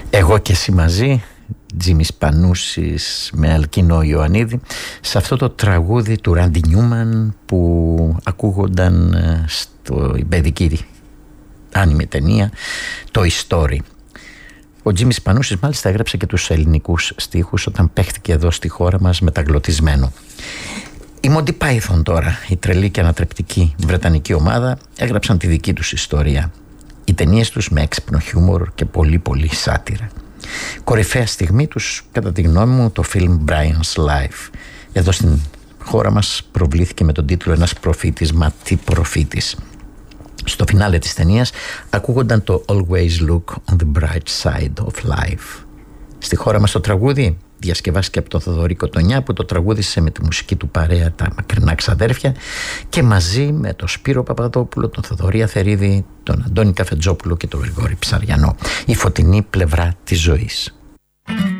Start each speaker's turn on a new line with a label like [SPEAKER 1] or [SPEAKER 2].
[SPEAKER 1] Εγώ και εσύ μαζί, Τζίμις Πανούσης με Αλκίνο Ιωαννίδη, σε αυτό το τραγούδι του Ράντι Νιούμαν που ακούγονταν στο παιδική άνιμη ταινία Toy Story. Ο Τζίμις Πανούσης μάλιστα έγραψε και τους ελληνικούς στίχους όταν παίχτηκε εδώ στη χώρα μας μεταγλωτισμένο. Οι Monty Python τώρα, η τρελή και ανατρεπτική βρετανική ομάδα, έγραψαν τη δική τους ιστορία. Οι ταινίες τους με έξυπνο χιούμορ και πολύ πολύ σάτυρα. Κορυφαία στιγμή τους, κατά τη γνώμη μου, το film Brian's Life. Εδώ στην χώρα μας προβλήθηκε με τον τίτλο «Ένας προφήτης, μα τι προφήτης». Στο φινάλε της ταινίας ακούγονταν το «Always look on the bright side of life». Στη χώρα μας το τραγούδι διασκευάστηκε από τον Θοδωρή Κοτονιά, που το τραγούδισε με τη μουσική του παρέα τα Μακρινά Ξαδέρφια, και μαζί με τον Σπύρο Παπαδόπουλο, τον Θοδωρή Αθερίδη, τον Αντώνη Καφετζόπουλο και τον Γρηγόρη Ψαριανό. Η φωτεινή πλευρά της ζωής.